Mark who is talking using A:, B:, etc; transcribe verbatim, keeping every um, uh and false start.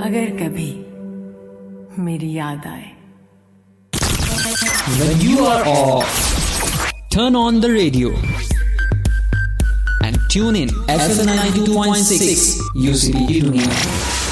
A: अगर कभी मेरी याद आए.
B: When you are off, turn on the radio and tune in F M ninety-two point six U C B Pune.